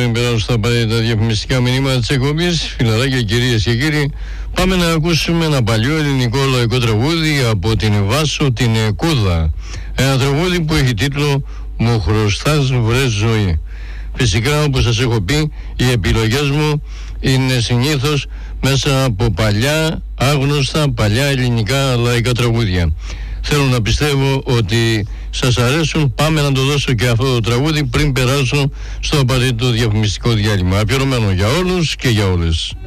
πριν περάσω στα απαραίτητα διαφημιστικά μηνύματα της εκπομπής, φιλαράκια, κυρίες και κύριοι, πάμε να ακούσουμε ένα παλιό ελληνικό λαϊκό τραγούδι από την Βάσο την Κούδα. Ένα τραγούδι που έχει τίτλο «Μου χρωστάς βρε ζωή». Φυσικά, όπως σας έχω πει, οι επιλογές μου είναι συνήθως μέσα από παλιά, άγνωστα, παλιά ελληνικά λαϊκά τραγούδια. Θέλω να πιστεύω ότι σας αρέσουν. Πάμε να το δώσω και αυτό το τραγούδι πριν περάσω στο απαραίτητο διαφημιστικό διάλειμμα. Αφιερωμένο για όλους και για όλες.